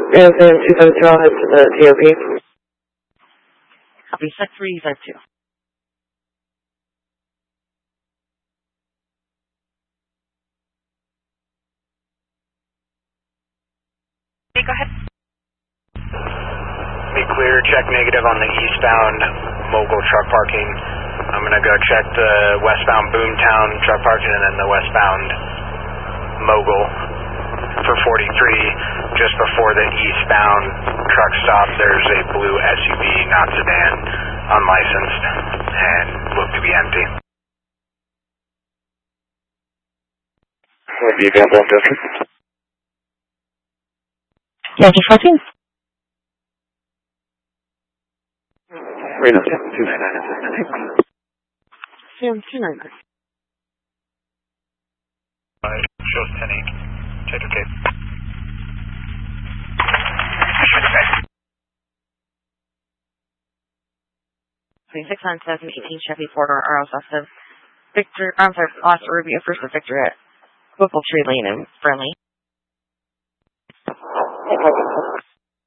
Yes, and 272 head to the TOP. Copy, set 352. Go ahead. Be clear, check negative on the eastbound Mogul truck parking. I'm going to go check the westbound Boomtown truck parking and then the westbound Mogul for 43. Just before the eastbound truck stop, there's a blue SUV, not sedan, unlicensed, and look to be empty. What do you got that district? Yankee 14. Reno 299. Sam 299. Shows 10-8. Check your case. 26 on 718 Chevy 4-door RL Victor, I'm sorry, Oscar Rubio, first of Victor at Whipple Tree Lane in Friendly.